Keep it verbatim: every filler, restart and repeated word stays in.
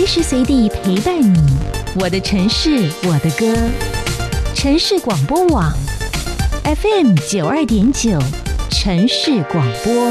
随时随地陪伴你。我的城市，我的歌。城市广播网 F M 九二点九，城市广播。